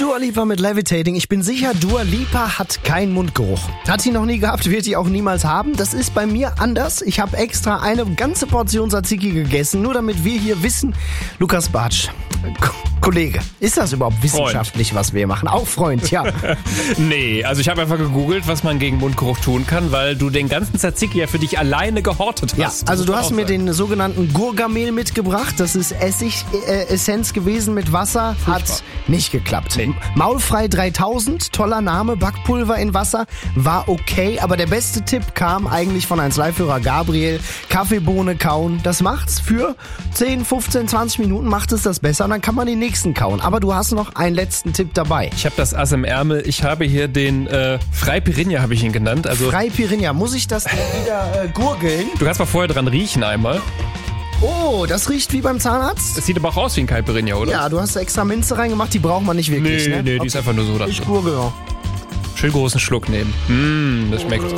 Dua Lipa mit Levitating. Ich bin sicher, Dua Lipa hat keinen Mundgeruch. Hat sie noch nie gehabt, wird sie auch niemals haben. Das ist bei mir anders. Ich habe extra eine ganze Portion Tzatziki gegessen, nur damit wir hier wissen, Lukas Bartsch, Kollege, ist das überhaupt wissenschaftlich, was wir machen? Auch Freund, ja. Nee, also ich habe einfach gegoogelt, was man gegen Mundgeruch tun kann, weil du den ganzen Tzatziki ja für dich alleine gehortet hast. Ja, also du hast mir den sogenannten Gurgamel mitgebracht. Das ist Essig-Essenz gewesen mit Wasser. Hat nicht geklappt. Nee. Maulfrei 3000, toller Name, Backpulver in Wasser, war okay. Aber der beste Tipp kam eigentlich von 1Live-Hörer Gabriel. Kaffeebohne kauen, das macht's für 10, 15, 20 Minuten, macht es das besser. Und dann kann man den nächsten kauen. Aber du hast noch einen letzten Tipp dabei. Ich habe das Ass im Ärmel. Ich habe hier den Freipirinha, habe ich ihn genannt. Also Freipirinha, muss ich das wieder gurgeln? du kannst mal vorher dran riechen einmal. Oh, das riecht wie beim Zahnarzt? Das sieht aber auch aus wie ein Caipirinha, oder? Ja, du hast extra Minze reingemacht, die braucht man nicht wirklich, ne? Nee, die ist einfach nur so. Ich gurgel auch. Schön großen Schluck nehmen. Das schmeckt.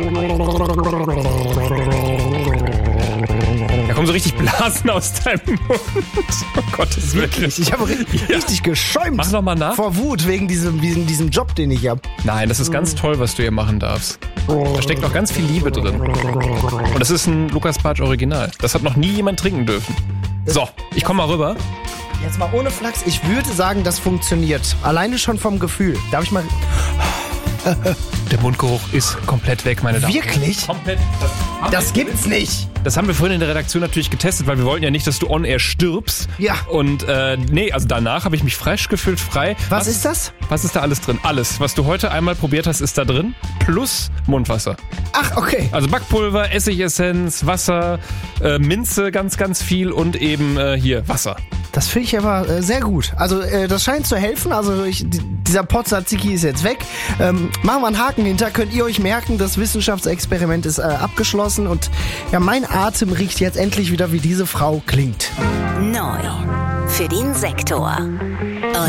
Da kommen so richtig Blasen aus deinem Mund. Oh Gottes Willen. Ich habe richtig geschäumt. Mach noch mal nach. Vor Wut wegen diesem Job, den ich habe. Nein, das ist ganz toll, was du hier machen darfst. Da steckt noch ganz viel Liebe drin. Und das ist ein Lukas Bartsch Original. Das hat noch nie jemand trinken dürfen. So, ich komme mal rüber. Jetzt mal ohne Flachs. Ich würde sagen, das funktioniert. Alleine schon vom Gefühl. Darf ich mal... Der Mundgeruch ist komplett weg, meine Damen. Wirklich? Komplett. Das gibt's nicht. Das haben wir vorhin in der Redaktion natürlich getestet, weil wir wollten ja nicht, dass du on air stirbst. Ja. Und also danach habe ich mich frisch gefühlt, frei. Was ist das? Was ist da alles drin? Alles. Was du heute einmal probiert hast, ist da drin. Plus Mundwasser. Ach, okay. Also Backpulver, Essigessenz, Wasser, Minze ganz, ganz viel und eben hier Wasser. Das finde ich aber sehr gut. Also das scheint zu helfen. Also dieser Pot Tzatziki ist jetzt weg. Machen wir einen Haken hinter. Könnt ihr euch merken, das Wissenschaftsexperiment ist abgeschlossen. Und ja, mein Atem riecht jetzt endlich wieder, wie diese Frau klingt. Neu für den Sektor.